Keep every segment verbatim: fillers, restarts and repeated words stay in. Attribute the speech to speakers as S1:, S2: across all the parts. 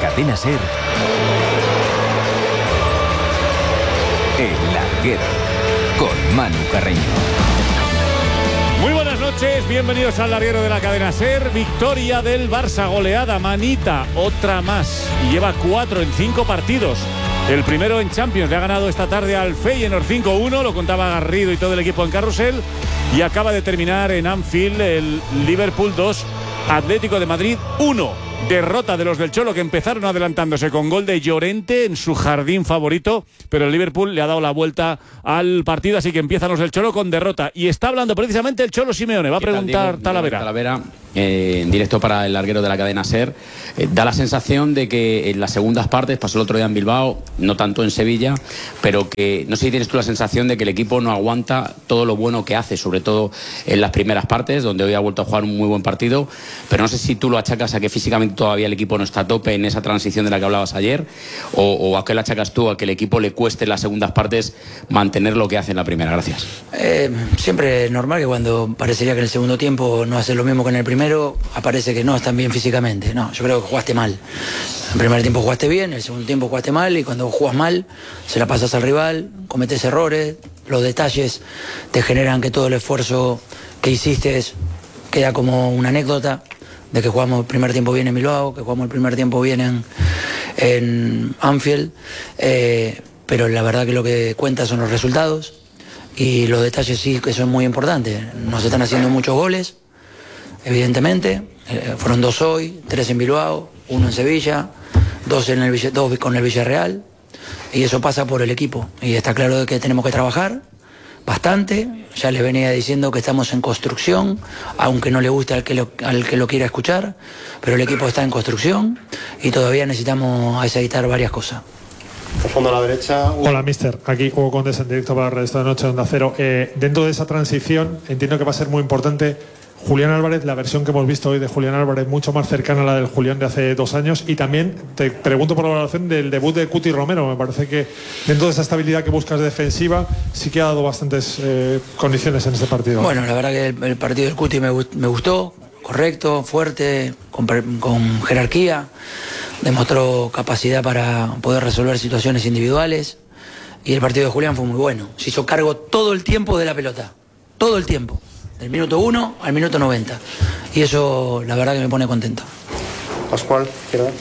S1: Cadena SER, El Larguero, con Manu Carreño.
S2: Muy buenas noches, bienvenidos al Larguero de la Cadena SER. Victoria del Barça, goleada, manita, otra más. Y lleva cuatro en cinco partidos. El primero en Champions, le ha ganado esta tarde al Feyenoord cinco uno, lo contaba Garrido y todo el equipo en Carrusel. Y acaba de terminar en Anfield el Liverpool dos, Atlético de Madrid uno. Derrota de los del Cholo, que empezaron adelantándose con gol de Llorente en su jardín favorito, pero el Liverpool le ha dado la vuelta al partido, así que empiezan los del Cholo con derrota. Y está hablando precisamente el Cholo Simeone. Va a preguntar Talavera.
S3: Talavera, eh, en directo para el Larguero de la Cadena SER. Eh, da la sensación de que en las segundas partes, pasó el otro día en Bilbao, no tanto en Sevilla, pero que no sé si tienes tú la sensación de que el equipo no aguanta todo lo bueno que hace, sobre todo en las primeras partes, donde hoy ha vuelto a jugar un muy buen partido, pero no sé si tú lo achacas a que físicamente todavía el equipo no está a tope en esa transición de la que hablabas ayer, o, o a qué le achacas tú a que el equipo le cueste en las segundas partes mantener lo que hace en la primera. Gracias.
S4: Eh, siempre es normal que cuando parecería que en el segundo tiempo no hace lo mismo que en el primero, aparece que no están bien físicamente. No, yo creo que jugaste mal. En el primer tiempo jugaste bien, en el segundo tiempo jugaste mal, y cuando jugas mal se la pasas al rival, cometes errores, los detalles te generan que todo el esfuerzo que hiciste queda como una anécdota de que jugamos el primer tiempo bien en Bilbao, que jugamos el primer tiempo bien en, en Anfield, eh, pero la verdad que lo que cuenta son los resultados, y los detalles sí que son muy importantes. Nos están haciendo muchos goles, evidentemente, eh, fueron dos hoy, tres en Bilbao, uno en Sevilla, dos, en el, dos con el Villarreal, y eso pasa por el equipo, y está claro que tenemos que trabajar bastante. Ya les venía diciendo que estamos en construcción, aunque no le guste al que lo, al que lo quiera escuchar, pero el equipo está en construcción y todavía necesitamos aceitar varias cosas.
S5: Por fondo a la derecha. Un...
S6: Hola, mister. Aquí Hugo Condes en directo para el resto de noche de Onda Cero. Eh, dentro de esa transición, entiendo que va a ser muy importante Julián Álvarez, la versión que hemos visto hoy de Julián Álvarez, mucho más cercana a la del Julián de hace dos años. Y también te pregunto por la valoración del debut de Cuti Romero. Me parece que dentro de esa estabilidad que buscas defensiva, sí que ha dado bastantes eh, condiciones en este partido.
S4: Bueno, la verdad que el, el partido del Cuti me, me gustó, correcto, fuerte, con, con jerarquía. Demostró capacidad para poder resolver situaciones individuales. Y el partido de Julián fue muy bueno. Se hizo cargo todo el tiempo de la pelota. Todo el tiempo. Del minuto uno al minuto noventa. Y eso, la verdad, que me pone contento.
S5: Pascual, izquierda.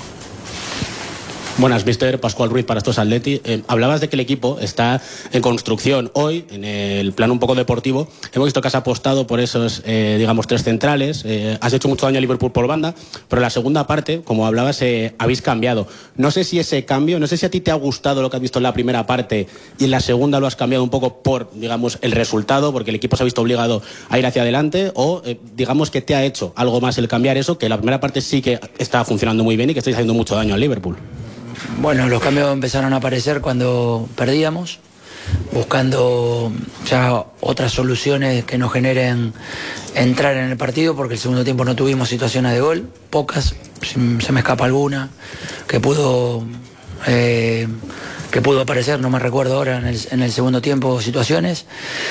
S7: Buenas, mister Pascual Ruiz para estos Atleti. Eh, hablabas de que el equipo está en construcción. Hoy, en el plano un poco deportivo, hemos visto que has apostado por esos, eh, digamos, tres centrales. Eh, has hecho mucho daño a Liverpool por banda, pero en la segunda parte, como hablabas, eh, habéis cambiado. No sé si ese cambio, no sé si a ti te ha gustado lo que has visto en la primera parte y en la segunda lo has cambiado un poco por, digamos, el resultado, porque el equipo se ha visto obligado a ir hacia adelante, o, eh, digamos, que te ha hecho algo más el cambiar eso, que la primera parte sí que está funcionando muy bien y que estáis haciendo mucho daño al Liverpool.
S4: Bueno, los cambios empezaron a aparecer cuando perdíamos, buscando ya otras soluciones que nos generen entrar en el partido, porque el segundo tiempo no tuvimos situaciones de gol, pocas, se me escapa alguna que pudo eh, que pudo aparecer, no me recuerdo ahora en el, en el segundo tiempo situaciones,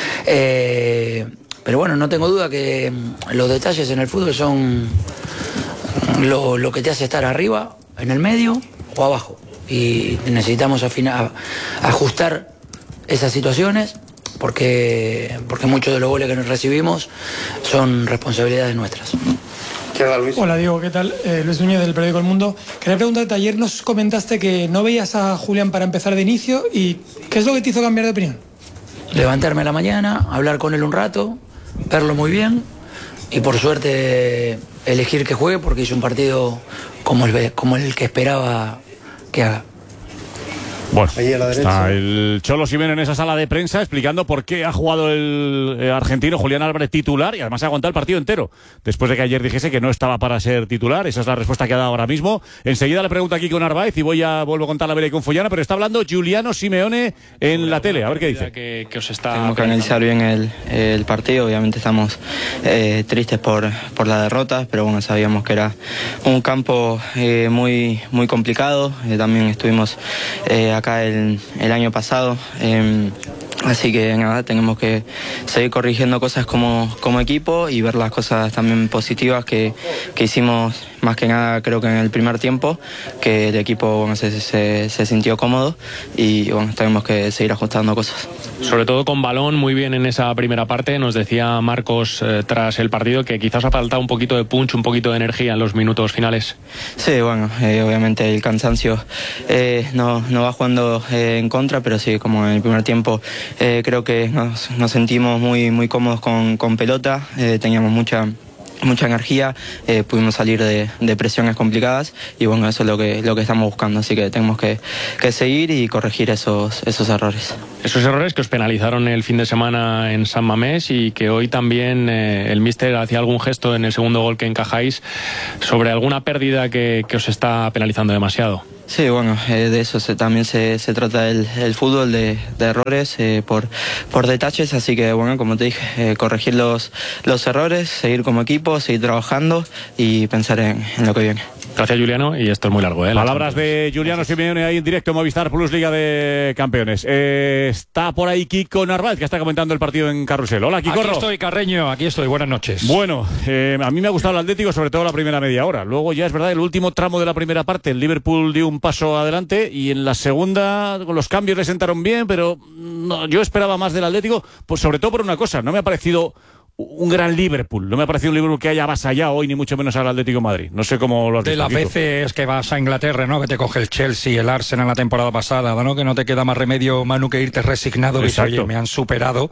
S4: eh, pero bueno, no tengo duda que los detalles en el fútbol son lo, lo que te hace estar arriba, en el medio o abajo, y necesitamos afinar, ajustar esas situaciones, porque, porque muchos de los goles que nos recibimos son responsabilidades nuestras.
S8: Hola Diego, ¿qué tal? Eh, Luis Núñez del periódico El Mundo. Quería preguntarte, ayer nos comentaste que no veías a Julián para empezar de inicio, y ¿qué es lo que te hizo cambiar de opinión?
S4: Levantarme a la mañana, hablar con él un rato, verlo muy bien, y por suerte elegir que juegue, porque hizo un partido como el, como el que esperaba que haga.
S2: Bueno, está el Cholo Simeone en esa sala de prensa explicando por qué ha jugado el eh, argentino Julián Álvarez titular, y además ha aguantado el partido entero, después de que ayer dijese que no estaba para ser titular. Esa es la respuesta que ha dado ahora mismo. Enseguida le pregunto aquí con Narváez y voy a vuelvo a contar la Vela y con Follana, pero está hablando Giuliano Simeone en bueno, la tele. A ver qué dice.
S9: Que, que os está Tenemos que analizar bien el, el partido. Obviamente estamos eh, tristes por, por la derrota, pero bueno, sabíamos que era un campo eh, muy, muy complicado. Eh, también estuvimos eh, acá el, el año pasado. Eh, Así que nada, tenemos que seguir corrigiendo cosas como, como equipo y ver las cosas también positivas que, que hicimos, más que nada creo que en el primer tiempo, que el equipo bueno, se, se, se sintió cómodo y bueno, tenemos que seguir ajustando cosas.
S10: Sobre todo con balón, muy bien en esa primera parte. Nos decía Marcos eh, tras el partido que quizás ha faltado un poquito de punch, un poquito de energía en los minutos finales.
S9: Sí, bueno, eh, obviamente el cansancio eh, no, no va jugando eh, en contra, pero sí, como en el primer tiempo eh, creo que nos, nos sentimos muy, muy cómodos con, con pelota, eh, teníamos mucha... mucha energía, eh, pudimos salir de, de presiones complicadas y bueno, eso es lo que, lo que estamos buscando, así que tenemos que, que seguir y corregir esos, esos errores.
S10: Esos errores que os penalizaron el fin de semana en San Mamés y que hoy también eh, el míster hacía algún gesto en el segundo gol que encajáis sobre alguna pérdida que, que os está penalizando demasiado.
S9: Sí, bueno, eh, de eso se, también se, se trata el, el fútbol, de, de errores eh, por, por detalles, así que bueno, como te dije, eh, corregir los, los errores, seguir como equipo, seguir trabajando y pensar en, en lo que viene.
S10: Gracias, Juliano, y esto es muy largo, ¿eh?
S2: Palabras de Juliano Simeone ahí en directo, Movistar Plus, Liga de Campeones. Eh, está por ahí Kiko Narváez, que está comentando el partido en Carrusel. Hola, Kiko.
S11: Aquí estoy, Carreño, aquí estoy, buenas noches.
S2: Bueno, eh, a mí me ha gustado el Atlético, sobre todo la primera media hora. Luego ya es verdad, el último tramo de la primera parte, el Liverpool dio un paso adelante y en la segunda con los cambios le sentaron bien, pero no, yo esperaba más del Atlético, pues sobre todo por una cosa, no me ha parecido un gran Liverpool, no me ha parecido un Liverpool que haya avasallado hoy ni mucho menos al Atlético de Madrid. No sé cómo lo has visto.
S11: De las
S2: Kiko.
S11: veces que vas a Inglaterra, ¿no? Que te coge el Chelsea, el Arsenal la temporada pasada, ¿no? Que no te queda más remedio, Manu, que irte resignado. Que oye, me han superado.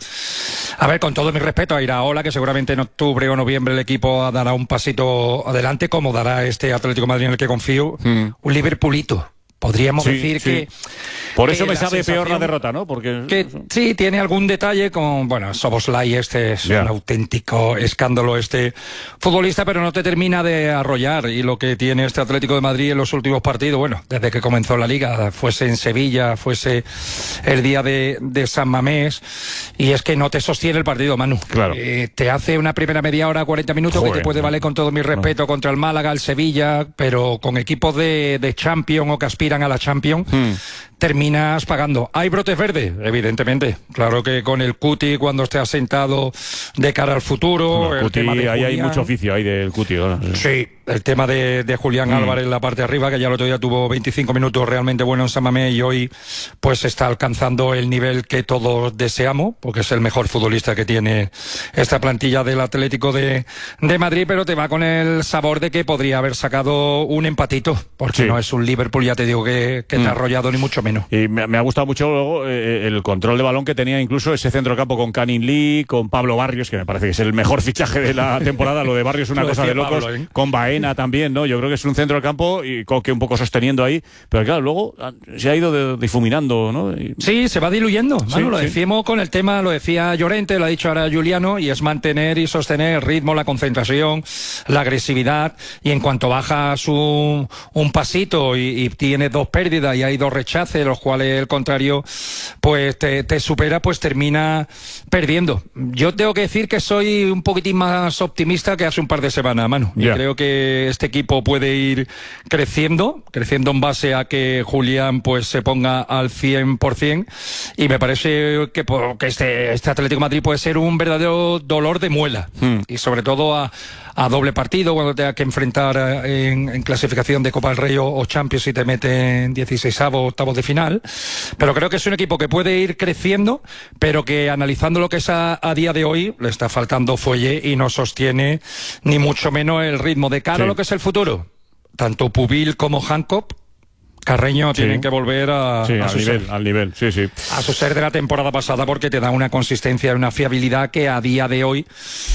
S11: A ver, con todo mi respeto a Iraola, que seguramente en octubre o noviembre el equipo dará un pasito adelante, como dará este Atlético de Madrid en el que confío. Mm. Un Liverpoolito. Podríamos
S2: sí,
S11: decir
S2: sí.
S11: que...
S2: Por eso
S11: que
S2: me sabe peor la derrota, ¿no? Porque
S11: que sí, tiene algún detalle con... Bueno, Szoboszlai este es yeah. un auténtico escándalo este futbolista, pero no te termina de arrollar. Y lo que tiene este Atlético de Madrid en los últimos partidos, bueno, desde que comenzó la Liga, fuese en Sevilla, fuese el día de, de San Mamés, y es que no te sostiene el partido, Manu.
S2: Claro.
S11: Eh, te hace una primera media hora, cuarenta minutos, Joder, que te puede valer con todo mi respeto no. contra el Málaga, el Sevilla, pero con equipos de, de Champions o que aspiran a la Champions, hmm. terminas pagando. ¿Hay brotes verdes? Evidentemente. Claro que con el Cuti, cuando esté asentado de cara al futuro...
S2: No, el
S11: el
S2: Cuti,
S11: tema de
S2: ahí
S11: Julián,
S2: hay mucho oficio ahí del Cuti. ¿no?
S11: Sí, el tema de, de Julián mm. Álvarez en la parte de arriba, que ya el otro día tuvo veinticinco minutos realmente bueno en San Mamés y hoy pues está alcanzando el nivel que todos deseamos, porque es el mejor futbolista que tiene esta plantilla del Atlético de, de Madrid, pero te va con el sabor de que podría haber sacado un empatito, porque sí. no es un Liverpool, ya te digo, que, que mm. te ha arrollado ni mucho menos.
S2: Y me, me ha gustado mucho luego eh, el control de balón que tenía incluso ese centrocampo con Canning Lee, con Pablo Barrios, que me parece que es el mejor fichaje de la temporada. Lo de Barrios es una cosa de locos. Pablo, ¿eh? Con Baena también, ¿no? Yo creo que es un centro del campo y que un poco sosteniendo ahí, pero claro, luego se ha ido de, difuminando, ¿no? Y...
S11: Sí, se va diluyendo. Sí, Manu, lo sí. decíamos con el tema, lo decía Llorente, lo ha dicho ahora Juliano, y es mantener y sostener el ritmo, la concentración, la agresividad, y en cuanto bajas un, un pasito y, y tienes dos pérdidas y hay dos rechaces, los cuales el contrario pues te, te supera, pues termina perdiendo. Yo tengo que decir que soy un poquitín más optimista que hace un par de semanas, Manu. Yeah. Y creo que este equipo puede ir creciendo, creciendo en base a que Julián pues se ponga al cien por ciento, y me parece que, que este, este Atlético de Madrid puede ser un verdadero dolor de muela, hmm. y sobre todo a, a doble partido, cuando tenga que enfrentar en, en clasificación de Copa del Rey o, o Champions y te mete en dieciseisavos, octavos de final. Pero creo que es un equipo que puede ir creciendo, pero que analizando lo que es a, a día de hoy, le está faltando fuelle y no sostiene ni mucho menos el ritmo de cara sí. a lo que es el futuro. Tanto Pubil como Hancock, Carreño, sí. tienen que volver a,
S2: sí,
S11: a
S2: al
S11: su
S2: nivel,
S11: ser.
S2: al nivel, sí, sí.
S11: A su ser de la temporada pasada, porque te da una consistencia y una fiabilidad que a día de hoy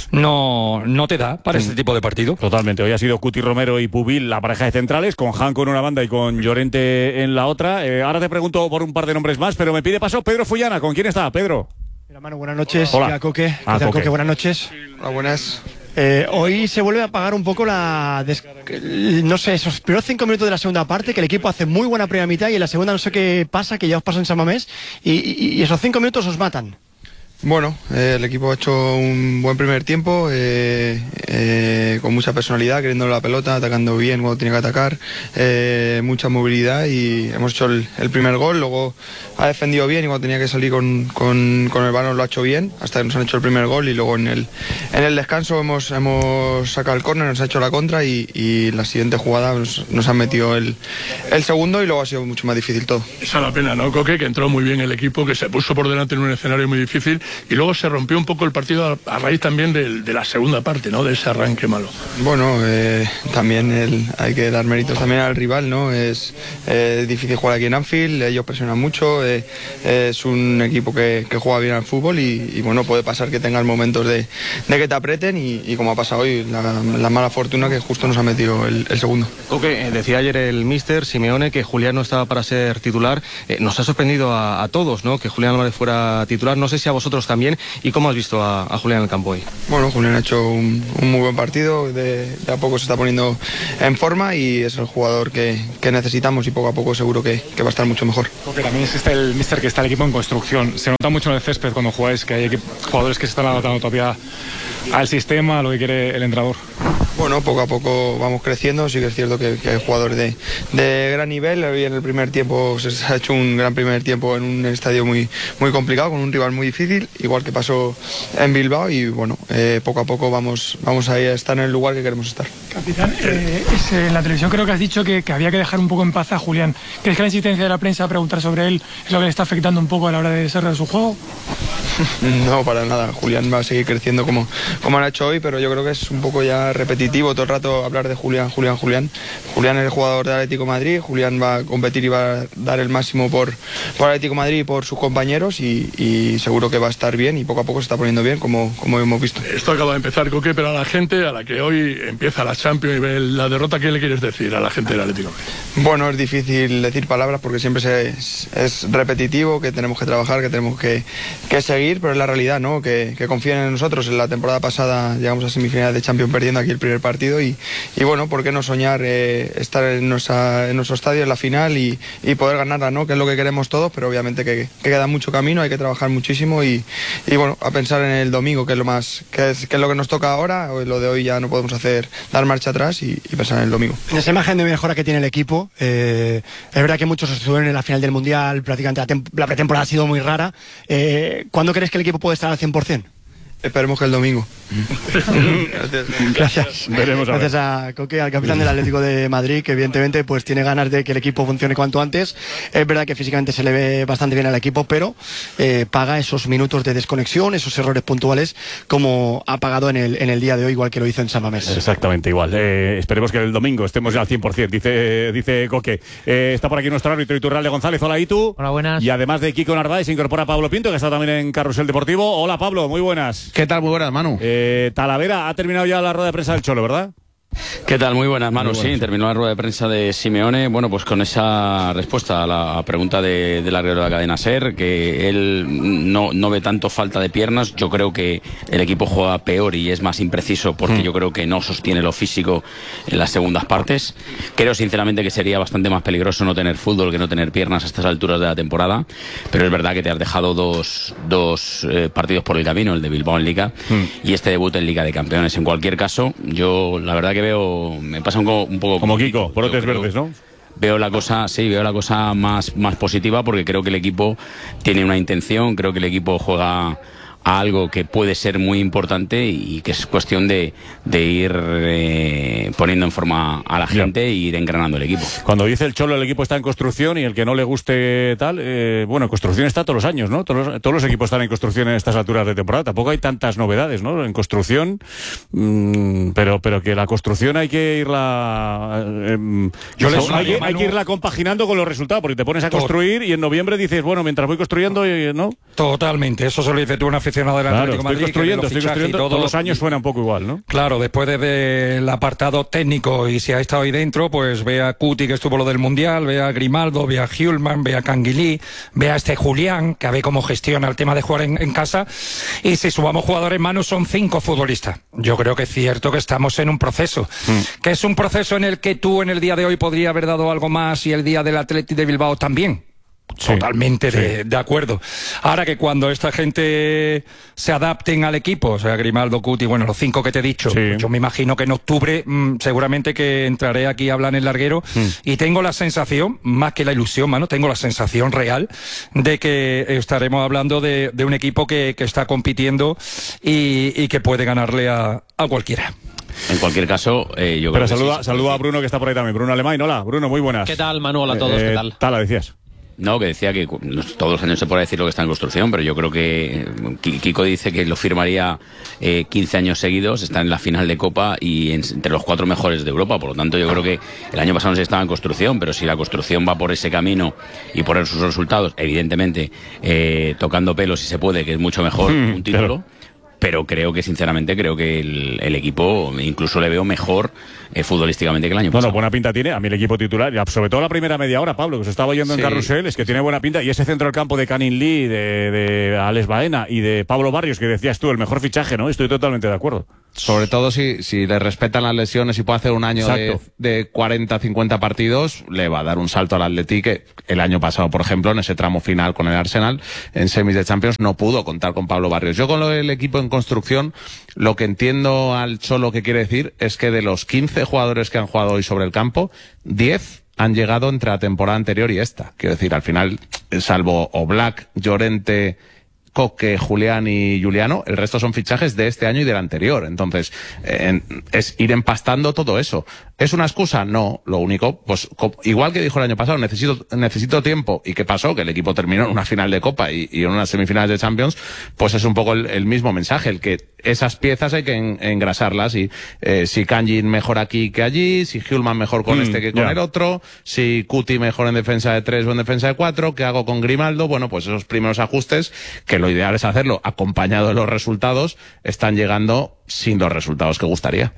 S11: no, no te da para mm. este tipo de partido.
S2: Totalmente. Hoy ha sido Cuti Romero y Pubil la pareja de centrales, con Hanco en una banda y con Llorente en la otra. Eh, ahora te pregunto por un par de nombres más, pero me pide paso Pedro Fullana. ¿Con quién está, Pedro?
S12: Mira, Manu, buenas noches.
S2: Hola.
S12: Coque. ¿Qué
S2: ah,
S12: tal,
S2: Coque.
S12: Coque? Buenas noches.
S5: Hola, buenas.
S12: Eh, hoy se vuelve a apagar un poco la... Des... No sé, esos primeros cinco minutos de la segunda parte, que el equipo hace muy buena primera mitad y en la segunda no sé qué pasa, que ya os pasó en San Mamés, y, y, y esos cinco minutos os matan.
S13: Bueno, eh, el equipo ha hecho un buen primer tiempo, eh, eh, con mucha personalidad, queriendo la pelota, atacando bien cuando tenía que atacar, eh, mucha movilidad y hemos hecho el, el primer gol, luego ha defendido bien y cuando tenía que salir con, con, con el balón lo ha hecho bien, hasta que nos han hecho el primer gol y luego en el, en el descanso hemos, hemos sacado el córner, nos ha hecho la contra y, y la siguiente jugada nos, nos han metido el, el segundo y luego ha sido mucho más difícil todo.
S14: Esa es la pena, ¿no, Coque? Que entró muy bien el equipo, que se puso por delante en un escenario muy difícil y luego se rompió un poco el partido a, a raíz también de, de la segunda parte, ¿no? De ese arranque malo.
S13: Bueno, eh, también el, hay que dar méritos también al rival, ¿no? Es eh, difícil jugar aquí en Anfield, ellos presionan mucho, eh, es un equipo que, que juega bien al fútbol y, y bueno, puede pasar que tengas momentos de, de que te aprieten y, y como ha pasado hoy, la, la mala fortuna que justo nos ha metido el, el segundo.
S15: Coque, eh, decía ayer el míster Simeone que Julián no estaba para ser titular, eh, nos ha sorprendido a, a todos, ¿no? Que Julián Álvarez fuera titular, no sé si a vosotros también. ¿Y cómo has visto a, a Julián en el campo hoy?
S13: Bueno, Julián ha hecho un, un muy buen partido, de, de a poco se está poniendo en forma y es el jugador que, que necesitamos y poco a poco seguro que, que va a estar mucho mejor.
S16: Porque también existe el míster que está el equipo en construcción. Se nota mucho en el césped cuando jugáis que hay jugadores que se están adaptando todavía al sistema, a lo que quiere el entrenador.
S13: Bueno, poco a poco vamos creciendo, sí que es cierto que, que hay jugadores de, de gran nivel, hoy en el primer tiempo se ha hecho un gran primer tiempo en un estadio muy, muy complicado, con un rival muy difícil, igual que pasó en Bilbao y bueno, eh, poco a poco vamos, vamos a estar en el lugar que queremos estar.
S8: Capitán, eh, es, en la televisión creo que has dicho que, que había que dejar un poco en paz a Julián. ¿Crees que la insistencia de la prensa a preguntar sobre él es lo que le está afectando un poco a la hora de desarrollar su juego?
S13: No, para nada. Julián va a seguir creciendo como, como han hecho hoy, pero yo creo que es un poco ya repetitivo todo el rato hablar de Julián, Julián, Julián. Julián es el jugador del Atlético de Madrid, Julián va a competir y va a dar el máximo por, por Atlético de Madrid y por sus compañeros y, y seguro que va a estar bien y poco a poco se está poniendo bien, como, como hemos visto.
S14: Esto acaba de empezar, Coque, pero a la gente a la que hoy empieza la Champions y ve la derrota, ¿qué le quieres decir a la gente del Atlético de Madrid?
S13: Bueno, es difícil decir palabras porque siempre se, es, es repetitivo, que tenemos que trabajar, que tenemos que, que seguir, pero es la realidad, ¿no? Que, que confíen en nosotros. En la temporada pasada llegamos a semifinales de Champions perdiendo aquí el primer partido y, y bueno, ¿por qué no soñar eh, estar en, nuestra, en nuestro estadio en la final y, y poder ganarla, ¿no? Que es lo que queremos todos, pero obviamente que, que queda mucho camino, hay que trabajar muchísimo y, y bueno, a pensar en el domingo, que es lo más, que es, que es lo que nos toca ahora. Lo de hoy ya no podemos hacer, dar marcha atrás y, y pensar en el domingo.
S12: En esa imagen de mejora que tiene el equipo, eh, es verdad que muchos estuvieron en la final del Mundial, prácticamente la, la pretemporada ha sido muy rara. Eh, ¿Cuándo crees que el equipo puede estar al cien por cien?
S13: Esperemos que el domingo.
S12: Gracias. Gracias.
S2: Veremos a
S12: Gracias a Coque, al capitán del Atlético de Madrid, que evidentemente pues tiene ganas de que el equipo funcione cuanto antes. Es verdad que físicamente se le ve bastante bien al equipo, pero eh, paga esos minutos de desconexión, esos errores puntuales, como ha pagado en el, en el día de hoy, igual que lo hizo en San Mamés.
S2: Exactamente igual. Eh, esperemos que el domingo estemos ya al cien por cien, dice, dice Coque. Eh, está por aquí nuestro árbitro Iturralde González. Hola, Itu.
S17: Hola, buenas.
S2: Y además de Kiko Narváez se incorpora Pablo Pinto, que está también en Carrusel Deportivo. Hola, Pablo, muy buenas.
S18: ¿Qué tal? Muy buenas, Manu.
S2: Eh, Talavera ha terminado ya la rueda de prensa del Cholo, ¿verdad?
S3: ¿Qué tal? Muy buenas, Manu.
S2: Muy buenas.
S3: Sí, terminó la rueda de prensa de Simeone. Bueno, pues con esa respuesta a la pregunta de, del larguero de la cadena SER, que él no, no ve tanto falta de piernas. Yo creo que el equipo juega peor y es más impreciso porque mm. yo creo que no sostiene lo físico en las segundas partes. Creo sinceramente que sería bastante más peligroso no tener fútbol que no tener piernas a estas alturas de la temporada. Pero es verdad que te has dejado dos, dos eh, partidos por el camino, el de Bilbao en Liga mm. y este debut en Liga de Campeones. En cualquier caso, yo la verdad que veo, me pasa un, un poco
S2: como Kiko, brotes verdes, ¿no?
S3: Veo la cosa, sí, veo la cosa más, más positiva porque creo que el equipo tiene una intención, creo que el equipo juega a algo que puede ser muy importante y que es cuestión de, de ir eh, poniendo en forma a la gente e ir engranando el equipo.
S2: Cuando dice el Cholo el equipo está en construcción y el que no le guste tal, eh, bueno, en construcción está todos los años, ¿no? Todos los, todos los equipos están en construcción en estas alturas de temporada. Tampoco hay tantas novedades, ¿no? En construcción, mmm, pero pero que la construcción hay que irla eh, yo les hay, hay que irla compaginando con los resultados, porque te pones a construir y en noviembre dices, bueno, mientras voy construyendo, ¿no?
S11: Totalmente, eso se lo dice tú una aficionado del Atlético
S2: claro,
S11: de Madrid.
S2: Estoy construyendo, estoy construyendo
S11: todos,
S2: todos los años suena un poco igual, ¿no?
S11: Claro, después desde el apartado técnico y si ha estado ahí dentro, pues ve a Cuti, que estuvo lo del Mundial, ve a Grimaldo, ve a Hjulman, ve a Canguilí, ve a este Julián, que a ver cómo gestiona el tema de jugar en, en casa, y si subamos jugadores en mano son cinco futbolistas. Yo creo que es cierto que estamos en un proceso, mm. que es un proceso en el que tú en el día de hoy podría haber dado algo más y el día del Athletic de Bilbao también. sí, totalmente sí. De, de acuerdo. Ahora que cuando esta gente se adapten al equipo, o sea, Grimaldo, Cuti, bueno, los cinco que te he dicho, sí. Pues yo me imagino que en octubre mmm, seguramente que entraré aquí a hablar en el larguero mm. y tengo la sensación, más que la ilusión, mano, tengo la sensación real de que estaremos hablando de, de un equipo que, que está compitiendo y, y que puede ganarle a, a cualquiera.
S3: En cualquier caso, eh, yo
S2: Pero
S3: creo
S2: saluda,
S3: que sí,
S2: saluda a Bruno, que está por ahí también. Bruno Alemán, hola, Bruno, muy buenas.
S17: ¿Qué tal, Manuel? A todos,
S2: eh,
S17: ¿qué tal?
S2: Tala, decías.
S3: No, que decía que todos los años se puede decir lo que está en construcción, pero yo creo que Kiko dice que lo firmaría eh, quince años seguidos, está en la final de Copa y en, entre los cuatro mejores de Europa. Por lo tanto, yo creo que el año pasado no se estaba en construcción, pero si la construcción va por ese camino y por esos resultados, evidentemente, eh, tocando pelos si se puede, que es mucho mejor mm, un título. Claro. Pero creo que, sinceramente, creo que el, el equipo incluso le veo mejor eh, futbolísticamente que el año pasado.
S2: Bueno, buena pinta tiene. A mí el equipo titular, sobre todo la primera media hora, Pablo, que se estaba oyendo sí. en Carrusel, es que tiene buena pinta. Y ese centro del campo de Canin Lee, de, de Alex Baena y de Pablo Barrios, que decías tú, el mejor fichaje, ¿no? Estoy totalmente de acuerdo.
S18: Sobre todo si, si le respetan las lesiones y puede hacer un año de, de cuarenta, cincuenta partidos, le va a dar un salto al Atleti que el año pasado, por ejemplo, en ese tramo final con el Arsenal, en semis de Champions, no pudo contar con Pablo Barrios. Yo con lo del equipo en construcción, lo que entiendo al Cholo que quiere decir es que de los quince jugadores que han jugado hoy sobre el campo, diez han llegado entre la temporada anterior y esta. Quiero decir, al final, salvo Oblak, Llorente, Coque, Julián y Juliano, el resto son fichajes de este año y del anterior. Entonces, eh, es ir empastando todo eso. ¿Es una excusa? No. Lo único, pues, igual que dijo el año pasado, necesito, necesito tiempo. ¿Y qué pasó? Que el equipo terminó en una final de Copa y, y en unas semifinales de Champions, pues es un poco el, el mismo mensaje, el que esas piezas hay que en, engrasarlas y eh, si Kangin mejor aquí que allí, si Hjulman mejor con mm, este que con yeah. el otro, si Cuti mejor en defensa de tres o en defensa de cuatro, ¿qué hago con Grimaldo? Bueno, pues esos primeros ajustes, que lo ideal es hacerlo acompañado de los resultados, están llegando sin los resultados que gustaría.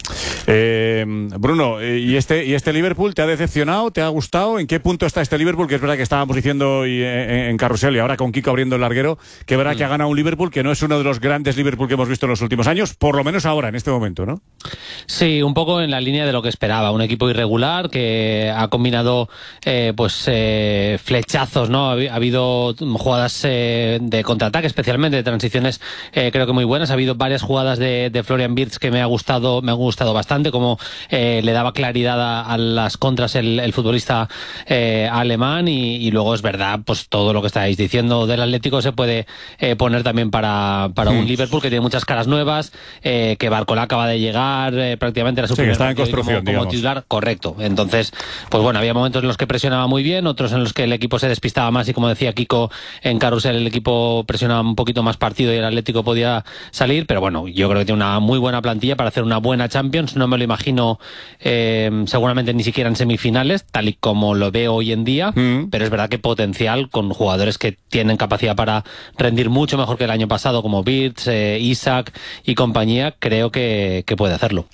S2: Eh, Bruno, ¿y este, ¿y este Liverpool te ha decepcionado? ¿Te ha gustado? ¿En qué punto está este Liverpool? Que es verdad que estábamos diciendo y, en, en Carrusel y ahora con Kiko abriendo el larguero, que es verdad mm. que ha ganado un Liverpool que no es uno de los grandes Liverpool que hemos visto en los últimos años, por lo menos ahora, en este momento, ¿no?
S17: Sí, un poco en la línea de lo que esperaba. Un equipo irregular que ha combinado eh, pues eh, flechazos, ¿no? Ha, ha habido jugadas eh, de contraataque, especialmente de transiciones, eh, creo que muy buenas. Ha habido varias jugadas de, de Florian Wirtz que me ha gustado, me ha gustado bastante, como eh, le daba claridad a, a las contras el, el futbolista eh, alemán y, y luego es verdad, pues todo lo que estáis diciendo del Atlético se puede eh, poner también para, para mm. un Liverpool que tiene muchas caras nuevas, eh, que Barcola acaba de llegar, eh, prácticamente era su
S2: sí,
S17: primer
S2: está en construcción,
S17: como, como titular, correcto. Entonces, pues bueno, había momentos en los que presionaba muy bien, otros en los que el equipo se despistaba más y como decía Kiko en Carrusel, el equipo presionaba un poquito más partido y el Atlético podía salir, pero bueno, yo creo que tiene una muy buena plantilla para hacer una buena Champions. No me lo imagino eh, seguramente ni siquiera en semifinales, tal y como lo veo hoy en día, mm. pero es verdad que potencial con jugadores que tienen capacidad para rendir mucho mejor que el año pasado, como Wirtz, eh, Isaac y compañía, creo que, que puede hacerlo.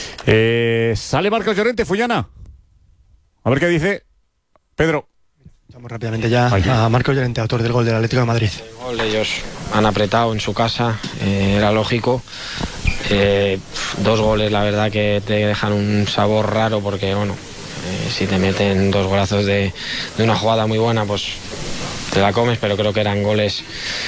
S2: Eh, ¿Sale Marcos Llorente, Fullana? A ver qué dice Pedro.
S12: Vamos rápidamente ya a Marcos Llorente, autor del gol del Atlético de Madrid.
S19: El gol, ellos han apretado en su casa, eh, era lógico. Eh, dos goles, la verdad que te dejan un sabor raro porque, bueno, eh, si te meten dos golazos de, de una jugada muy buena, pues te la comes, pero creo que eran goles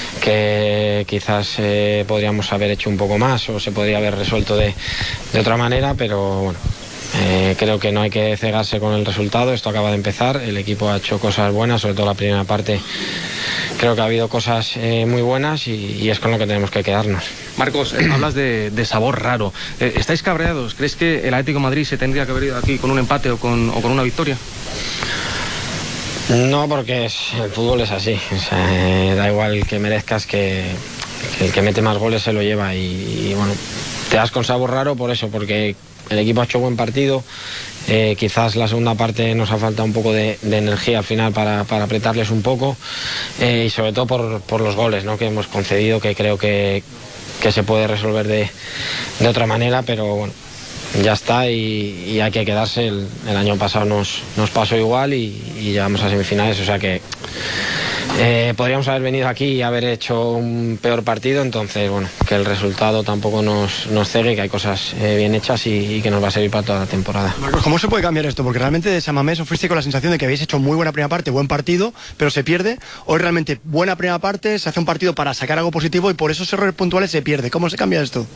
S19: que quizás eh, podríamos haber hecho un poco más o se podría haber resuelto de, de otra manera, pero bueno. Eh, creo que no hay que cegarse con el resultado, esto acaba de empezar, el equipo ha hecho cosas buenas, sobre todo la primera parte creo que ha habido cosas eh, muy buenas y, y es con lo que tenemos que quedarnos.
S15: Marcos, eh, hablas de, de sabor raro, eh, ¿estáis cabreados? ¿Crees que el Atlético de Madrid se tendría que haber ido aquí con un empate o con, o con una victoria?
S19: No, porque es, el fútbol es así, o sea, eh, da igual que merezcas que, que el que mete más goles se lo lleva y, y bueno, te das con sabor raro por eso, porque el equipo ha hecho buen partido, eh, quizás la segunda parte nos ha faltado un poco de, de energía al final para, para apretarles un poco eh, y sobre todo por, por los goles, ¿no?, que hemos concedido, que creo que, que se puede resolver de, de otra manera, pero bueno, ya está y, y hay que quedarse. El, el año pasado nos, nos pasó igual y, y llegamos a semifinales, o sea que Eh, podríamos haber venido aquí y haber hecho un peor partido, entonces bueno, que el resultado tampoco nos, nos cegue, que hay cosas eh, bien hechas y, y que nos va a servir para toda la temporada.
S12: Marcos, ¿cómo se puede cambiar esto? Porque realmente de San Mamés os fuiste con la sensación de que habéis hecho muy buena primera parte, buen partido, pero se pierde. Hoy realmente buena primera parte, se hace un partido para sacar algo positivo y por esos errores puntuales se pierde. ¿Cómo se cambia esto?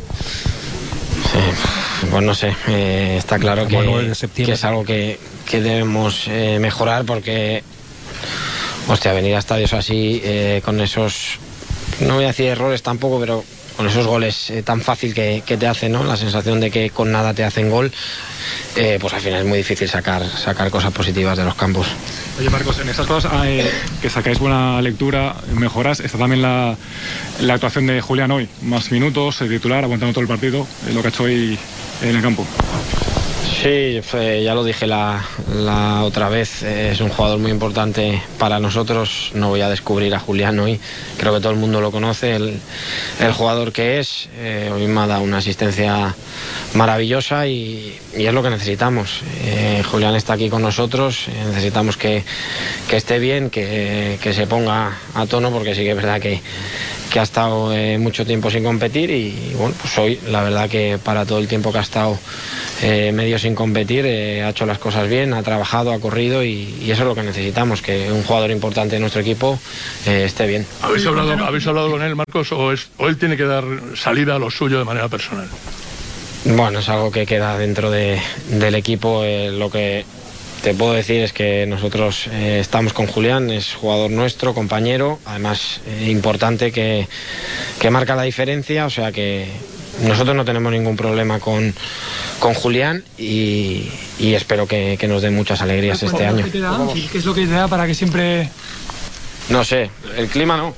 S19: Sí, pues no sé, eh, está claro que, que es algo que, que debemos eh, mejorar porque... Hostia, venir a estadios así, eh, con esos, no voy a decir errores tampoco, pero con esos goles eh, tan fácil que, que te hacen, ¿no? La sensación de que con nada te hacen gol, eh, pues al final es muy difícil sacar, sacar cosas positivas de los campos.
S16: Oye, Marcos, en esas cosas eh, que sacáis buena lectura, mejoras, está también la, la actuación de Julián hoy. Más minutos, el titular, aguantando todo el partido, eh, lo que ha hecho hoy en el campo.
S19: Sí, ya lo dije la, la otra vez, es un jugador muy importante para nosotros. No voy a descubrir a Julián hoy, creo que todo el mundo lo conoce, el, el jugador que es. Eh, hoy me ha dado una asistencia maravillosa y, y es lo que necesitamos. Eh, Julián está aquí con nosotros, necesitamos que, que esté bien, que, que se ponga a tono, porque sí que es verdad que que ha estado eh, mucho tiempo sin competir y, y bueno, pues hoy la verdad que para todo el tiempo que ha estado eh, medio sin competir eh, ha hecho las cosas bien, ha trabajado, ha corrido y, y eso es lo que necesitamos, que un jugador importante de nuestro equipo eh, esté bien.
S14: ¿Habéis hablado, ¿Habéis hablado con él, Marcos, o, es, o él tiene que dar salida a lo suyo de manera personal?
S19: Bueno, es algo que queda dentro de, del equipo. Eh, lo que te puedo decir es que nosotros eh, estamos con Julián, es jugador nuestro, compañero, además eh, importante, que, que marca la diferencia, o sea que nosotros no tenemos ningún problema con, con Julián y, y espero que, que nos dé muchas alegrías este año.
S8: ¿Qué te da, Anfield? ¿Qué es lo que te da para que siempre...?
S19: No sé, el clima no.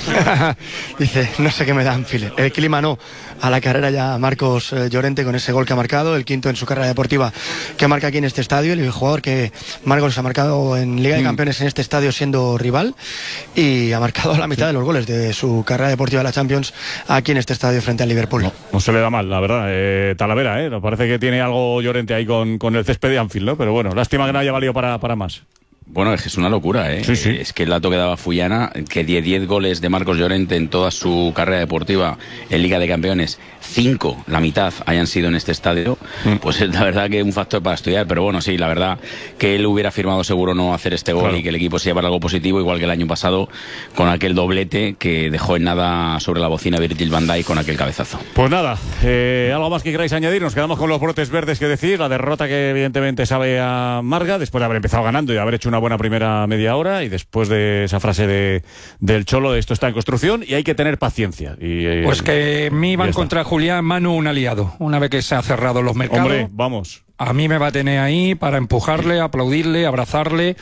S12: Dice, no sé qué me da Anfield. El clima no. A la carrera ya Marcos eh, Llorente con ese gol que ha marcado, el quinto en su carrera deportiva que marca aquí en este estadio, el jugador que Marcos ha marcado en Liga de Campeones en este estadio siendo rival y ha marcado la mitad sí. de los goles de su carrera deportiva de la Champions aquí en este estadio frente al Liverpool.
S2: No, no se le da mal, la verdad. Eh, Talavera, ¿eh? Nos parece que tiene algo Llorente ahí con, con el césped de Anfield, ¿no? Pero bueno, lástima que no haya valido para, para más.
S3: Bueno, es que es una locura, ¿eh?
S2: Sí, sí.
S3: Es que el dato que daba Fullana, que de diez goles de Marcos Llorente en toda su carrera deportiva en Liga de Campeones, cinco, la mitad, hayan sido en este estadio, mm. pues es la verdad que es un factor para estudiar. Pero bueno, sí, la verdad que él hubiera firmado seguro no hacer este gol, claro, y que el equipo se llevara algo positivo, igual que el año pasado con aquel doblete que dejó en nada sobre la bocina Virgil van Dijk con aquel cabezazo.
S2: Pues nada, eh, algo más que queráis añadir. Nos quedamos con los brotes verdes que decir, la derrota que evidentemente sabe amarga después de haber empezado ganando y haber hecho una buena primera media hora, y después de esa frase de del Cholo de esto está en construcción y hay que tener paciencia. Y, eh,
S11: pues que me van contra Julián Manu un aliado, una vez que se han cerrado los mercados.
S2: Hombre, vamos.
S11: A mí me va a tener ahí para empujarle, aplaudirle, abrazarle.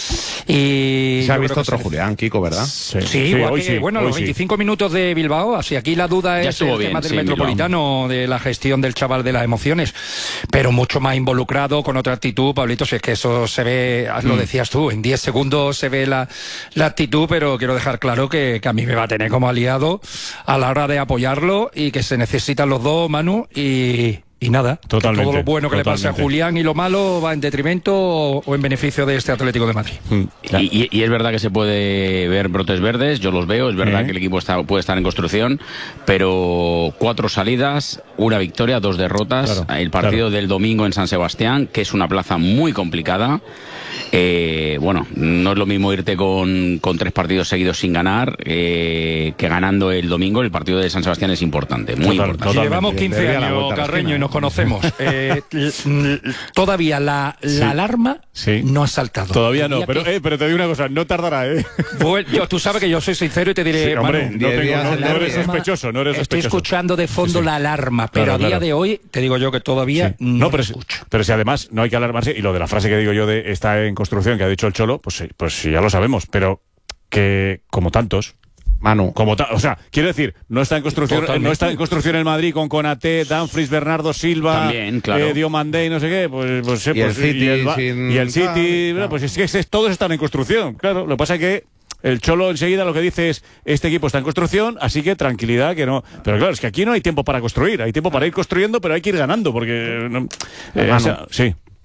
S11: Y
S18: se ha visto otro se... Julián, Kiko, ¿verdad?
S11: Sí, sí, sí hoy que, sí bueno, hoy los veinticinco sí. minutos de Bilbao, así aquí la duda ya es el bien, tema del sí, Metropolitano, Bilbao, de la gestión del chaval de las emociones, pero mucho más involucrado, con otra actitud, Pablito, si es que eso se ve, lo mm. decías tú, en diez segundos se ve la, la actitud, pero quiero dejar claro que, que a mí me va a tener como aliado a la hora de apoyarlo y que se necesitan los dos, Manu, y... Y nada,
S2: totalmente,
S11: todo lo bueno que totalmente. le pase a Julián y lo malo va en detrimento o, o en beneficio de este Atlético de Madrid.
S3: Mm. Y, y, y es verdad que se puede ver brotes verdes, yo los veo, es verdad ¿Eh? que el equipo está, puede estar en construcción, pero cuatro salidas, una victoria, dos derrotas, claro, el partido claro. del domingo en San Sebastián, que es una plaza muy complicada. Eh, bueno, no es lo mismo irte con, con tres partidos seguidos sin ganar eh, que ganando el domingo. El partido de San Sebastián es importante, muy
S11: Total,
S3: importante.
S11: Si llevamos quince años, Carreño, y nos conocemos, eh, todavía la, la sí. alarma
S2: sí.
S11: no ha saltado.
S2: Todavía no, pero, que... eh, pero te digo una cosa, no tardará, ¿eh?
S11: Bueno, yo, tú sabes que yo soy sincero y te diré,
S2: sí, hombre,
S11: Manu,
S2: no, tengo, no, no eres sospechoso, no eres
S11: Estoy
S2: sospechoso.
S11: escuchando de fondo sí, sí. la alarma, pero
S2: claro,
S11: a día
S2: claro.
S11: de hoy, te digo yo que todavía
S2: sí.
S11: no,
S2: no pero,
S11: lo escucho.
S2: Pero si además no hay que alarmarse, y lo de la frase que digo yo de está en construcción, que ha dicho el Cholo, pues sí, pues sí, ya lo sabemos, pero que como tantos...
S18: Manu.
S2: Como ta- o sea, quiero decir, no está en construcción, Totalmente. no está en construcción el Madrid con Konaté, Dumfries, Bernardo Silva,
S3: También, claro.
S2: eh, Diomandé y no sé qué, pues, pues,
S18: y,
S2: pues
S18: el City,
S2: y el,
S18: sin...
S2: y el City,
S18: claro.
S2: bueno, pues es que es, es, todos están en construcción, claro. Lo que pasa es que el Cholo enseguida lo que dice es este equipo está en construcción, así que tranquilidad, que no. Pero claro, es que aquí no hay tiempo para construir, hay tiempo para ir construyendo, pero hay que ir ganando, porque no, eh,
S18: Manu,
S2: o sea, sí.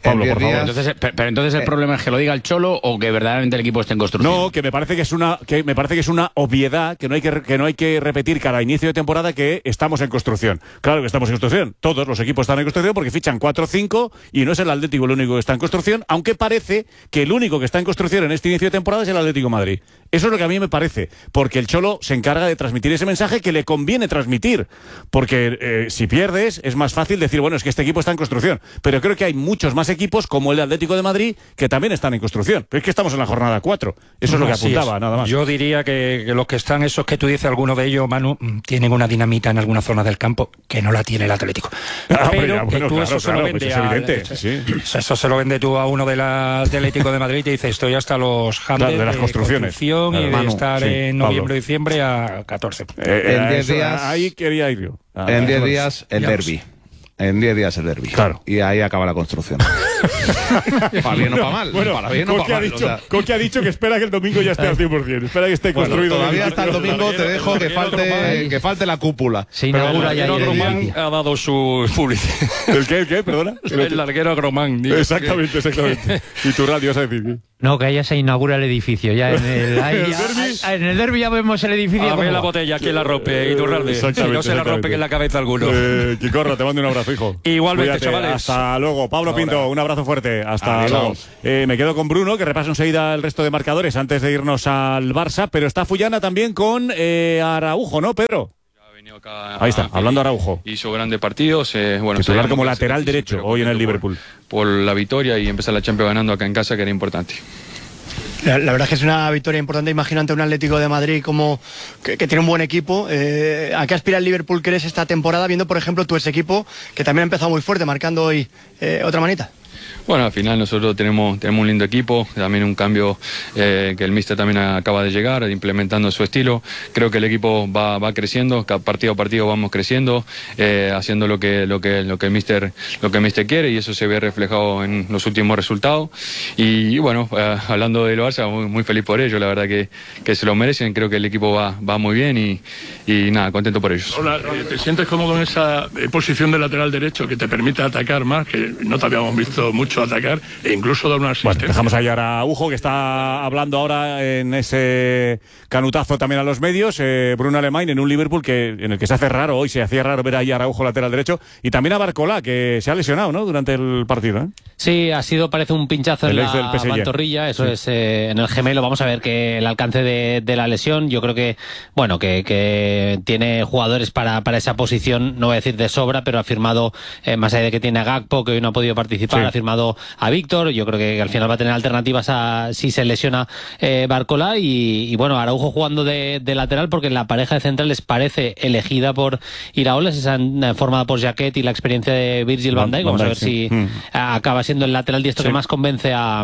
S2: Pablo, por favor.
S3: Entonces, pero, pero entonces el problema es que lo diga el Cholo o que verdaderamente el equipo esté en construcción.
S2: No, que me parece que es una que me parece que es una obviedad que no hay que que no hay que repetir cada inicio de temporada que estamos en construcción. Claro que estamos en construcción. Todos los equipos están en construcción porque fichan cuatro o cinco y no es el Atlético el único que está en construcción, aunque parece que el único que está en construcción en este inicio de temporada es el Atlético de Madrid. Eso es lo que a mí me parece, porque el Cholo se encarga de transmitir ese mensaje que le conviene transmitir, porque eh, si pierdes es más fácil decir, bueno, es que este equipo está en construcción, pero creo que hay muchos más equipos como el Atlético de Madrid que también están en construcción. Pero es que estamos en la jornada cuatro. Eso es lo que
S11: Así
S2: apuntaba,
S11: es.
S2: nada más.
S11: Yo diría que, que los que están, esos que tú dices, algunos de ellos, Manu, tienen una dinamita en alguna zona del campo que no la tiene el Atlético.
S2: Ah,
S11: pero
S2: hombre, ya, bueno,
S11: que tú
S2: claro,
S11: eso se
S2: claro,
S11: lo
S2: pues
S11: vendes
S2: es evidente,
S11: al-
S2: sí.
S11: Eso se lo vende tú a uno de la, del Atlético de Madrid y te dice, estoy hasta los handles
S2: Claro, de las construcciones.
S11: construcción
S2: Claro.
S11: y de
S2: Manu,
S11: estar
S2: sí,
S11: en
S2: Pablo.
S11: noviembre, diciembre a catorce.
S2: Eh,
S18: En
S2: eh,
S18: diez
S2: eso,
S18: días-
S2: ahí quería ir yo. Ah,
S18: En diez
S2: eso es.
S18: días el
S2: Ya lo
S18: derbi. En diez días el derbi.
S2: Claro.
S18: Y ahí acaba la construcción. Para bien o para mal.
S2: Bueno,
S18: para bien o
S2: Coque
S18: para
S2: ha
S18: mal.
S2: dicho,
S18: o sea,
S2: Coque ha dicho que espera que el domingo ya esté al cien por cien. Espera que esté
S18: bueno,
S2: construido.
S18: todavía hasta el domingo te dejo que falte, que falte la cúpula.
S11: Se
S18: inaugura
S11: inaugura
S18: ya
S11: ya
S18: el
S11: Román
S18: derbi.
S11: ha dado su publicidad.
S2: ¿El qué? ¿El qué? Perdona.
S11: El larguero Agromán. digo.
S2: Exactamente, exactamente. Y tu radio, vas a decir.
S20: No, que ya se inaugura el edificio. Ya en el, ahí,
S2: ¿En el
S20: ya-
S2: derbi?
S20: ah, en el derbi ya vemos el edificio.
S11: A
S20: cómo
S11: ver la
S20: va.
S11: botella, ¿quién la rompe? Y tu ralde.
S2: Exactamente,
S11: No se la rompe
S2: exactamente.
S11: que en la cabeza alguno.
S2: Eh, Quicorro, te mando un abrazo, hijo.
S11: Igualmente,
S2: Cuídate.
S11: chavales.
S2: Hasta luego. Pablo
S11: Ahora.
S2: Pinto, un abrazo fuerte. Hasta
S18: Adiós.
S2: luego. Eh, me quedo con Bruno, que repasa enseguida el resto de marcadores antes de irnos al Barça, pero está Fullana también con eh, Araujo, ¿no, Pedro? Ahí está, hablando Araujo.
S21: Hizo grandes partidos. Eh, bueno,
S2: Titular
S21: sabíamos
S2: como
S21: que
S2: lateral
S21: es difícil,
S2: derecho
S21: pero
S2: hoy en el
S21: contento
S2: Liverpool.
S21: Por, por la victoria y empezar la Champions ganando acá en casa, que era importante.
S12: La, la verdad es que es una victoria importante. Imagino ante un Atlético de Madrid como que, que tiene un buen equipo. Eh, ¿A qué aspira el Liverpool, crees, esta temporada? Viendo, por ejemplo, tú ese equipo que también ha empezado muy fuerte, marcando hoy eh, otra manita.
S21: Bueno, al final nosotros tenemos, tenemos un lindo equipo, también un cambio eh, que el míster también acaba de llegar, implementando su estilo. Creo que el equipo va, va creciendo, cada partido a partido vamos creciendo, eh, haciendo lo que, lo que, lo que el míster, lo que el míster quiere, y eso se ve reflejado en los últimos resultados. Y, y bueno, eh, hablando de lo Barça, muy, muy feliz por ello, la verdad que, que se lo merecen, creo que el equipo va, va muy bien y, y nada, contento por ellos.
S14: Hola, eh, ¿te sientes cómodo en esa eh, posición de lateral derecho que te permite atacar más, que no te habíamos visto mucho atacar e incluso dar una asistencia?
S2: Bueno, dejamos ahí ahora a Araujo, que está hablando ahora en ese canutazo también a los medios. Eh, Bruno Alemán en un Liverpool que en el que se hace raro, hoy se hacía raro ver ahí a Araujo lateral derecho. Y también a Barcola, que se ha lesionado, ¿no?, durante el partido, ¿eh?
S17: Sí, ha sido, parece un pinchazo
S2: El
S17: en
S2: ex del
S17: la
S2: P S G.
S17: pantorrilla, eso
S2: Sí.
S17: es eh, en el gemelo. Vamos a ver que el alcance de, de la lesión, yo creo que, bueno, que, que tiene jugadores para, para esa posición, no voy a decir de sobra, pero ha firmado, eh, más allá de que tiene a Gakpo, que hoy no ha podido participar,
S2: Sí.
S17: ha firmado a Víctor. Yo creo que al final va a tener alternativas a si se lesiona eh, Barcola y, y bueno, Araujo jugando de, de lateral, porque la pareja de centrales parece elegida por Iraola, se han eh, formado por Jaquet y la experiencia de Virgil van Dijk. Vamos a ver si
S2: sí. Mm.
S17: acaba siendo el lateral diestro
S2: Sí.
S17: que más convence a,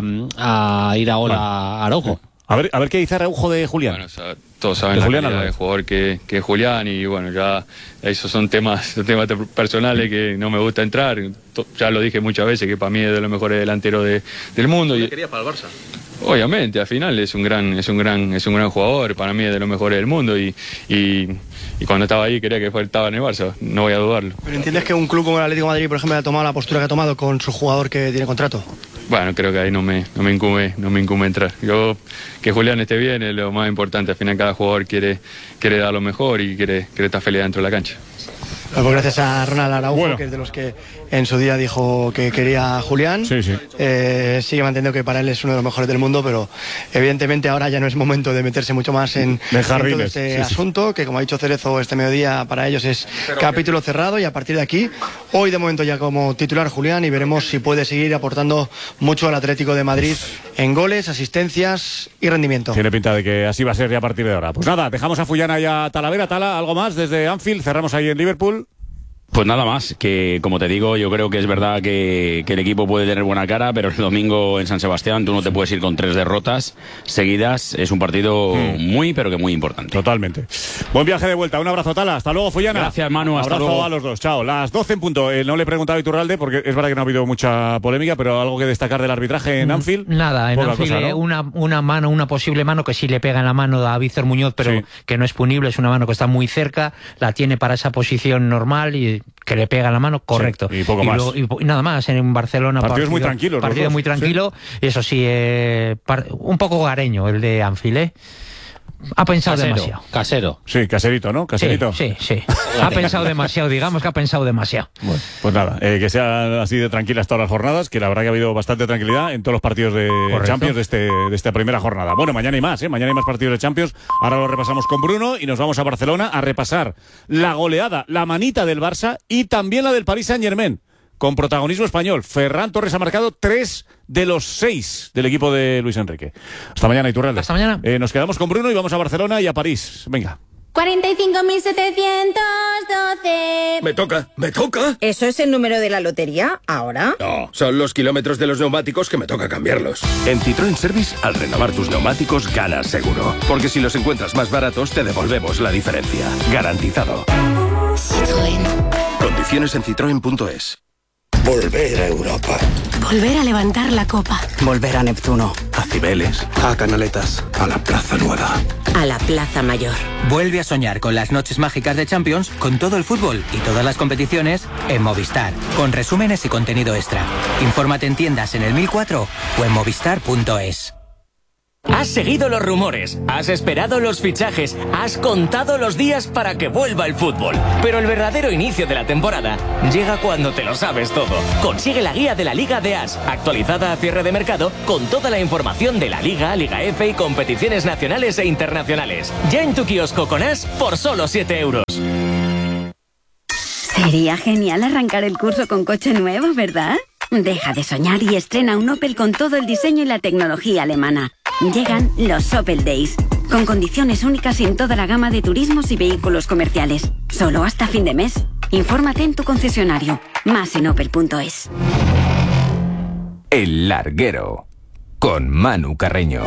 S17: a Iraola a Araujo.
S2: A ver, a ver qué dice Araujo de Julián.
S21: Bueno, o sea, todos saben
S2: De
S21: la
S2: Julián
S21: calidad
S2: Álvarez.
S21: de jugador que, que es Julián, y bueno, ya esos son temas, son temas personales que no me gusta entrar. To- Ya lo dije muchas veces que para mí es de los mejores delanteros de- del mundo. Y,
S15: quería para el Barça?
S21: obviamente, al final es un gran, es un gran, es un gran jugador, para mí es de los mejores del mundo, y, y, y cuando estaba ahí quería que fuera- estaba en el Barça, no voy a dudarlo.
S12: Pero ¿entiendes que un club como el Atlético de Madrid, por ejemplo, ha tomado la postura que ha tomado con su jugador que tiene contrato?
S21: Bueno, creo que ahí no me, no me incumbe, no me incumbe entrar. Yo, que Julián esté bien es lo más importante. Al final cada jugador quiere, quiere dar lo mejor y quiere, quiere estar feliz dentro de la cancha.
S12: Pues gracias a Ronald Araujo,
S2: Bueno.
S12: que es de los que en su día dijo que quería a Julián.
S2: Sí, sí.
S12: Eh, sigue manteniendo que para él es uno de los mejores del mundo, pero evidentemente ahora ya no es momento de meterse mucho más en,
S2: De
S12: en todo
S2: jardines,
S12: este
S2: sí, sí.
S12: asunto, que como ha dicho Cerezo este mediodía, para ellos es capítulo cerrado, y a partir de aquí, hoy de momento ya como titular Julián, y veremos si puede seguir aportando mucho al Atlético de Madrid en goles, asistencias y rendimiento.
S2: Tiene pinta de que así va a ser ya a partir de ahora. Pues nada, dejamos a Fullana y a Talavera. Tala, ¿algo más desde Anfield? Cerramos ahí en Liverpool.
S3: Pues nada más, que como te digo, yo creo que es verdad que, que el equipo puede tener buena cara, pero el domingo en San Sebastián tú no te puedes ir con tres derrotas seguidas. Es un partido
S2: Mm.
S3: muy, pero que muy importante.
S2: Totalmente. Buen viaje de vuelta. Un abrazo, Tala. Hasta luego, Fullana.
S3: Gracias, Manu. Hasta
S2: abrazo
S3: luego.
S2: a los dos. Chao. Las doce en punto. Eh, no le he preguntado a Iturralde, porque es verdad que no ha habido mucha polémica, pero algo que destacar del arbitraje en Anfield.
S20: Nada, en
S2: Poca
S20: Anfield
S2: cosa, ¿no?
S20: eh, una, una mano, una posible mano que sí le pega en la mano a Víctor Muñoz, pero
S2: Sí.
S20: que no es punible, es una mano que está muy cerca, la tiene para esa posición normal y que, que le pega la mano, correcto.
S2: Sí, y poco más.
S20: Luego, y, y nada más, en Barcelona.
S2: Partidos
S20: partido,
S2: muy tranquilos.
S20: Partido muy tranquilo, sí. Y eso sí, eh, par, un poco gareño el de Anfield, ¿eh? Ha pensado
S17: casero,
S20: demasiado.
S17: Casero.
S2: Sí, caserito, ¿no? Caserito.
S20: Sí, sí, sí. Ha pensado demasiado, digamos que ha pensado demasiado.
S2: Bueno, pues nada, eh, que sean así de tranquilas todas las jornadas, que la verdad que ha habido bastante tranquilidad en todos los partidos de Correcto. Champions de, este, de esta primera jornada. Bueno, mañana hay más, ¿eh? Mañana hay más partidos de Champions. Ahora lo repasamos con Bruno y nos vamos a Barcelona a repasar la goleada, la manita del Barça y también la del Paris Saint-Germain. Con protagonismo español. Ferran Torres ha marcado tres de los seis del equipo de Luis Enrique. Hasta mañana, Iturralde.
S20: Hasta mañana.
S2: Eh, nos quedamos con Bruno y vamos a Barcelona y a París. Venga.
S1: cuarenta y cinco mil setecientos doce.
S22: Me toca, me toca.
S1: ¿Eso es el número de la lotería ahora?
S22: No, son los kilómetros de los neumáticos que me toca cambiarlos.
S23: En Citroën Service, al renovar tus neumáticos, ganas seguro. Porque si los encuentras más baratos, te devolvemos la diferencia. Garantizado.
S1: Citroën.
S23: Condiciones en citroen punto es.
S24: Volver a Europa.
S1: Volver a levantar la copa.
S24: Volver a Neptuno. A Cibeles. A Canaletas. A la Plaza Nueva.
S1: A la Plaza Mayor.
S25: Vuelve a soñar con las noches mágicas de Champions, con todo el fútbol y todas las competiciones en Movistar, con resúmenes y contenido extra. Infórmate en tiendas en el mil cuatro o en movistar punto es.
S26: Has seguido los rumores, has esperado los fichajes, has contado los días para que vuelva el fútbol. Pero el verdadero inicio de la temporada llega cuando te lo sabes todo. Consigue la guía de la Liga de As, actualizada a cierre de mercado, con toda la información de la Liga, Liga F y competiciones nacionales e internacionales. Ya en tu kiosco con As por solo siete euros.
S27: Sería genial arrancar el curso con coche nuevo, ¿verdad? Deja de soñar y estrena un Opel con todo el diseño y la tecnología alemana. Llegan los Opel Days, con condiciones únicas en toda la gama de turismos y vehículos comerciales. Solo hasta fin de mes. Infórmate en tu concesionario. Más en opel punto es.
S28: El Larguero, con Manu Carreño.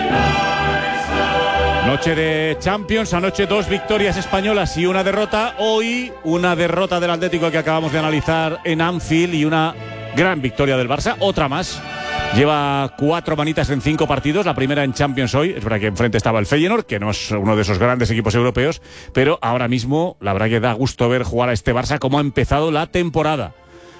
S2: Noche de Champions, anoche dos victorias españolas y una derrota. Hoy una derrota del Atlético que acabamos de analizar en Anfield y una gran victoria del Barça, otra más. Lleva cuatro manitas en cinco partidos, la primera en Champions hoy. Es verdad que enfrente estaba el Feyenoord, que no es uno de esos grandes equipos europeos, pero ahora mismo la verdad que da gusto ver jugar a este Barça cómo ha empezado la temporada.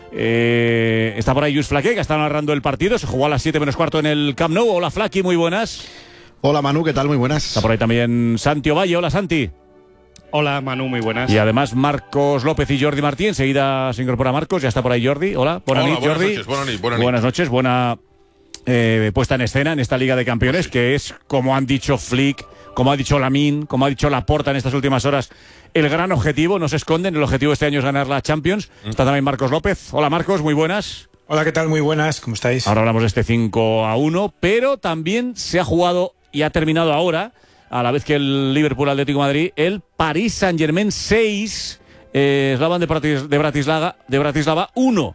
S2: Eh, está por ahí Lluís Flaqué, que está narrando el partido. Se jugó a las siete menos cuarto en el Camp Nou. Hola Flaqué, muy buenas.
S29: Hola Manu, ¿qué tal? Muy buenas.
S2: Está por ahí también Santi Ovalle. Hola Santi.
S30: Hola Manu, muy buenas.
S2: Y además Marcos López y Jordi Martí. Enseguida se incorpora Marcos, ya está por ahí Jordi. Hola, buenas noches Jordi.
S31: Noches, buenas noches, buenas
S2: buenas noches, buena eh, puesta en escena en esta Liga de Campeones, que es, como han dicho Flick, como ha dicho Lamine, como ha dicho Laporta en estas últimas horas, el gran objetivo. No se esconden, el objetivo de este año es ganar la Champions. Mm. Está también Marcos López. Hola Marcos, muy buenas.
S32: Hola, ¿qué tal? Muy buenas, ¿cómo estáis?
S2: Ahora hablamos de este cinco a uno, pero también se ha jugado y ha terminado ahora, a la vez que el Liverpool Atlético de Madrid, el Paris Saint-Germain seis, eh, Slavan de, Bratis, de Bratislava, de Bratislava uno,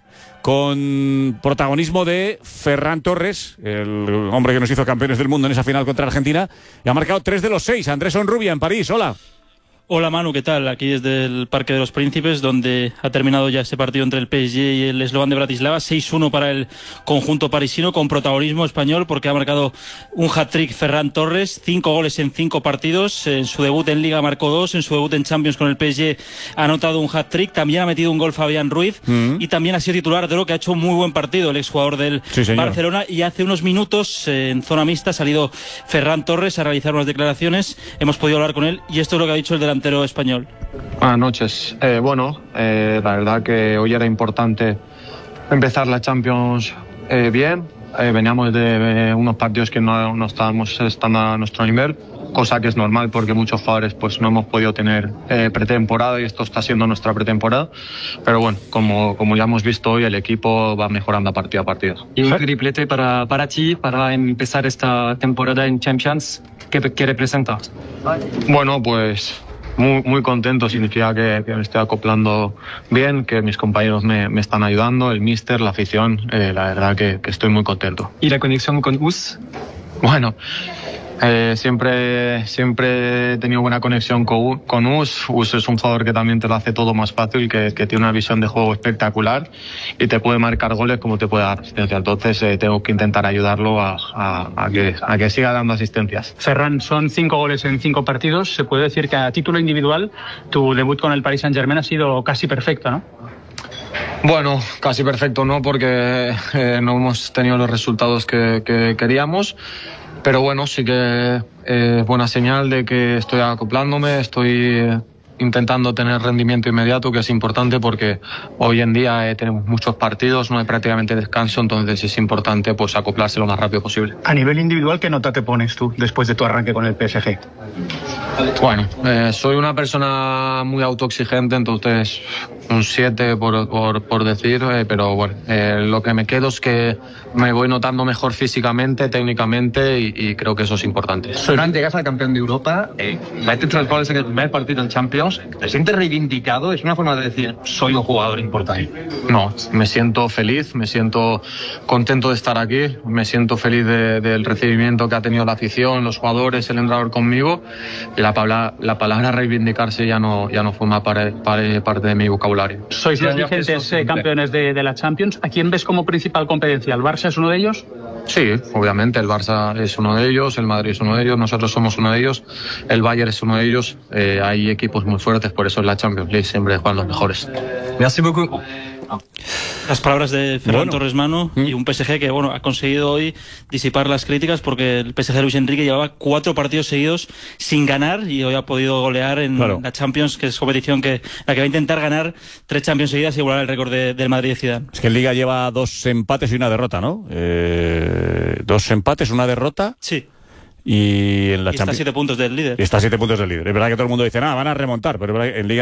S2: con protagonismo de Ferran Torres, el hombre que nos hizo campeones del mundo en esa final contra Argentina, y ha marcado tres de los seis. Andrés Onrubia en París, hola.
S33: Hola Manu, ¿qué tal? Aquí desde el Parque de los Príncipes, donde ha terminado ya este partido entre el P S G y el Slovan de Bratislava. seis uno para el conjunto parisino, con protagonismo español, porque ha marcado un hat-trick Ferran Torres, cinco goles en cinco partidos. En su debut en Liga marcó dos, en su debut en Champions con el P S G ha anotado un hat-trick, también ha metido un gol Fabián Ruiz, mm-hmm. y también ha sido titular de lo que ha hecho un muy buen partido el exjugador del
S2: sí,
S33: Barcelona. Y hace unos minutos, eh, en zona mixta, ha salido Ferran Torres a realizar unas declaraciones. Hemos podido hablar con él y esto es lo que ha dicho el delantero español.
S34: Buenas noches. Eh, bueno, eh, la verdad que hoy era importante empezar la Champions eh, bien. Eh, veníamos de eh, unos partidos que no, no estábamos estando a nuestro nivel, cosa que es normal porque muchos jugadores pues no hemos podido tener eh, pretemporada y esto está siendo nuestra pretemporada. Pero bueno, como, como ya hemos visto hoy, el equipo va mejorando a partido a partido.
S35: Y un triplete para, para ti, para empezar esta temporada en Champions, ¿qué, qué representa?
S34: Bueno, pues Muy, muy contento, significa que, que me estoy acoplando bien, que mis compañeros me, me están ayudando, el míster, la afición, eh, la verdad que, que estoy muy contento.
S35: ¿Y la conexión con U S?
S34: Bueno, Eh, siempre, siempre he tenido buena conexión con, con Us. Us es un jugador que también te lo hace todo más fácil, que, que tiene una visión de juego espectacular y te puede marcar goles como te puede dar asistencia. Entonces eh, tengo que intentar ayudarlo a, a, a, que, a que siga dando asistencias.
S35: Ferran, son cinco goles en cinco partidos. Se puede decir que a título individual tu debut con el Paris Saint-Germain ha sido casi perfecto, ¿no?
S34: Bueno, casi perfecto no, porque eh, no hemos tenido los resultados que, que queríamos. Pero bueno, sí que es eh, buena señal de que estoy acoplándome, estoy eh, intentando tener rendimiento inmediato, que es importante porque hoy en día eh, tenemos muchos partidos, no hay prácticamente descanso, entonces es importante pues acoplarse lo más rápido posible.
S35: A nivel individual, ¿qué nota te pones tú después de tu arranque con el P S G?
S34: Bueno, eh, soy una persona muy autoexigente, entonces un siete por, por, por decir, eh, pero bueno, eh, lo que me quedo es que me voy notando mejor físicamente, técnicamente y, y creo que eso es importante.
S4: Ferran, llegas al campeón de Europa, eh, metes tres goles en el primer partido en Champions, ¿te sientes reivindicado? Es una forma de decir, soy un jugador importante.
S34: No, me siento feliz, me siento contento de estar aquí, me siento feliz de, del recibimiento que ha tenido la afición, los jugadores, el entrenador conmigo. Y la palabra, la palabra reivindicarse ya no, ya no forma parte, parte de mi vocabulario.
S35: Sois los vigentes eh, campeones de, de la Champions. ¿A quién ves como principal competencia? ¿El Barça es uno de ellos?
S34: Sí, obviamente el Barça es uno de ellos, el Madrid es uno de ellos, nosotros somos uno de ellos, el Bayern es uno de ellos. Eh, hay equipos muy fuertes, por eso en la Champions League siempre juegan los mejores.
S35: Merci beaucoup.
S33: Las palabras de Ferran
S2: Bueno.
S33: Torres Manu y un P S G que bueno ha conseguido hoy disipar las críticas porque el P S G de Luis Enrique llevaba cuatro partidos seguidos sin ganar y hoy ha podido golear en
S2: Claro.
S33: la Champions, que es competición que la que va a intentar ganar tres Champions seguidas y igualar el récord de- del Madrid de Zidane.
S2: Es que en Liga lleva dos empates y una derrota, ¿no? Eh, dos empates, una derrota.
S33: Sí.
S2: Y en la
S33: Y está a
S2: Champions.
S33: siete puntos del líder.
S2: Y está a siete puntos del líder. Es verdad que todo el mundo dice, nada, van a remontar, pero es verdad que en Liga